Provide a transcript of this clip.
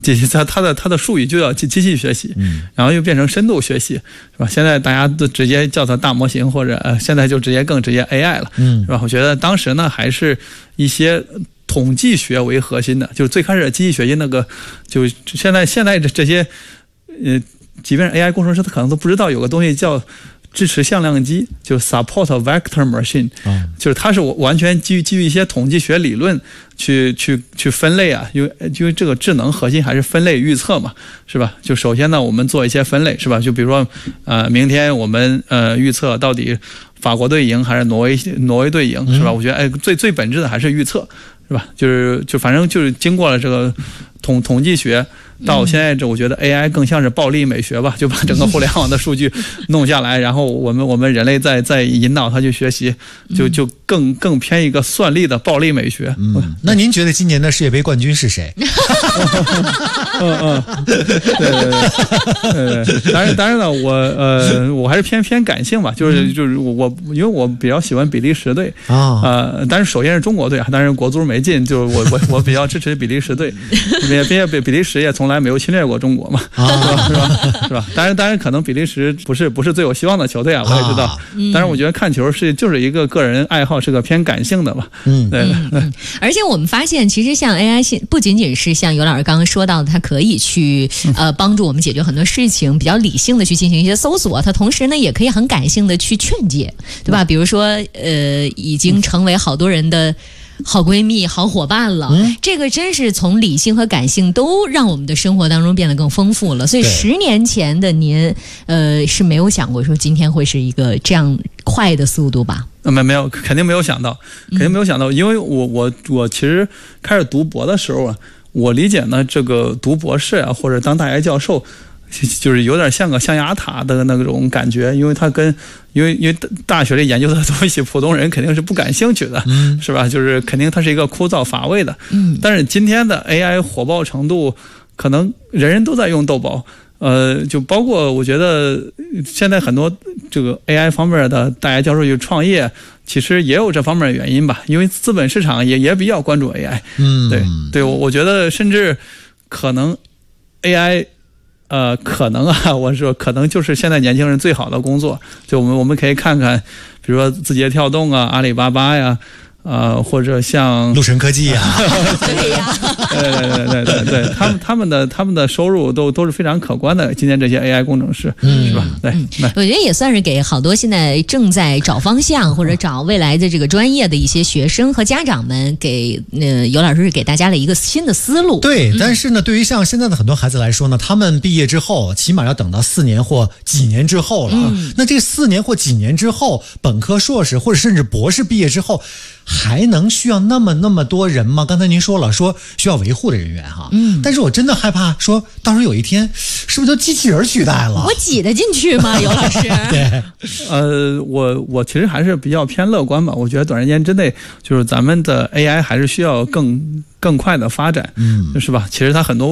它的术语就叫机器学习，然后又变成深度学习，是吧？现在大家都直接叫它大模型，或者现在就更直接 AI 了，是吧？我觉得当时呢还是一些统计学为核心的，就是最开始机器学习那个，就现在这些即便是 AI 工程师，他可能都不知道有个东西叫支持向量机，就 support vector machine，就是它是完全基于一些统计学理论去分类啊，因为这个智能核心还是分类预测嘛，是吧？就首先呢，我们做一些分类，是吧？就比如说明天我们预测到底法国队赢还是挪威队赢，是吧？我觉得最本质的还是预测，是吧？就反正就是经过了这个统计学。到现在我觉得 AI 更像是暴力美学吧，就把整个互联网的数据弄下来，然后我们人类再引导它去学习，就更偏一个算力的暴力美学。 那您觉得今年的世界杯冠军是谁？ 对，当然了，我还是偏感性吧，就是因为我比较喜欢比利时队但是首先是中国队，但是国足没进，就我比较支持比利时队，并且比利时也从来没有侵略过中国嘛，是吧？当然可能比利时不是最有希望的球队啊，我也知道。但是我觉得看球就是一个个人爱好，是个偏感性的嘛。对。 而且我们发现，其实像 AI 不仅仅是像尤老师刚刚说到的，它可以去帮助我们解决很多事情，比较理性的去进行一些搜索，它同时呢也可以很感性的去劝解，对吧？比如说已经成为好多人的好闺蜜、好伙伴了，这个真是从理性和感性都让我们的生活当中变得更丰富了。所以10年前的您，是没有想过说今天会是一个这样快的速度吧？ 没有，肯定没有想到，因为我其实开始读博的时候啊，我理解呢，这个读博士啊，或者当大学教授。就是有点像个象牙塔的那种感觉，因为它因为大学里研究的东西，普通人肯定是不感兴趣的，是吧？就是肯定它是一个枯燥乏味的。但是今天的 AI 火爆程度，可能人人都在用豆包。就包括我觉得现在很多这个 AI 方面的大学教授去创业，其实也有这方面的原因吧，因为资本市场也比较关注 AI。对，我觉得甚至可能 AI。可能啊，我说可能就是现在年轻人最好的工作。就我们可以看看，比如说字节跳动啊、阿里巴巴呀，或者像陆晨科技呀， 对呀， 对，他们的收入都是非常可观的。今天这些 AI 工程师，是吧？对， 我觉得也算是给好多现在正在找方向或者找未来的这个专业的一些学生和家长们，给尤老师是给大家了一个新的思路。 对，但是呢，对于像现在的很多孩子来说呢，他们毕业之后起码要等到4年或几年之后了。那这4年或几年之后，本科、硕士或者甚至博士毕业之后，还能需要那么多人吗？刚才您说了，说需要维护的人员哈，但是我真的害怕说，到时候有一天是不是就机器人取代了？ 我挤得进去吗，尤老师？ 对， 我其实还是比较偏乐观吧。我觉得短时间之内，就是咱们的 AI 还是需要更快的发展，是吧？其实它很多